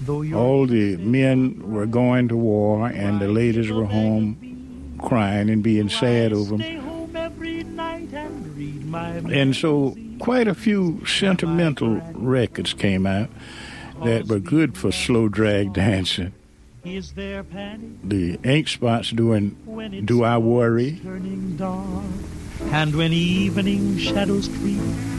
All the men were going to war, and the ladies were home crying and being sad over them. And so quite a few sentimental records came out that were good for slow drag dancing. The Ink Spots doing Do I Worry? And when evening shadows creep